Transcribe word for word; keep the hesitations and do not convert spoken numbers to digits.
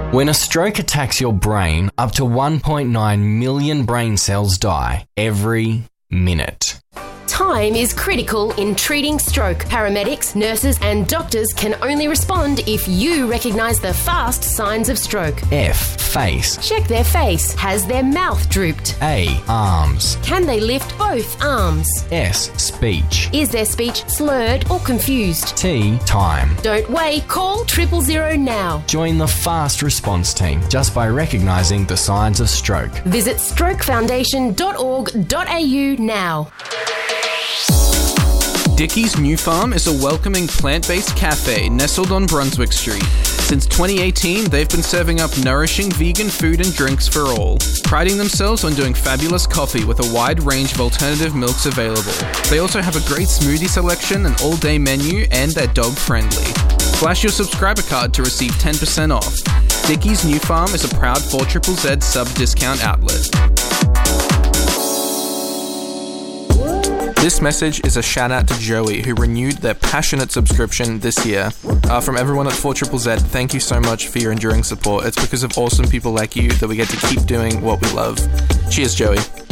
When a stroke attacks your brain, up to one point nine million brain cells die every minute. Time is critical in treating stroke. Paramedics, nurses and doctors can only respond if you recognise the fast signs of stroke. F. Face. Check their face. Has their mouth drooped? A. Arms. Can they lift both arms? S. Speech. Is their speech slurred or confused? T. Time. Don't wait. Call triple zero now. Join the fast response team just by recognising the signs of stroke. Visit stroke foundation dot org dot a u now. Dickie's New Farm is a welcoming plant-based cafe nestled on Brunswick Street. Since twenty eighteen, they've been serving up nourishing vegan food and drinks for all, priding themselves on doing fabulous coffee with a wide range of alternative milks available. They also have a great smoothie selection, an all-day menu, and they're dog-friendly. Flash your subscriber card to receive ten percent off. Dickie's New Farm is a proud four Z Z Z sub-discount outlet. This message is a shout out to Joey, who renewed their passionate subscription this year. Uh, from everyone at four Z Z Z, thank you so much for your enduring support. It's because of awesome people like you that we get to keep doing what we love. Cheers, Joey.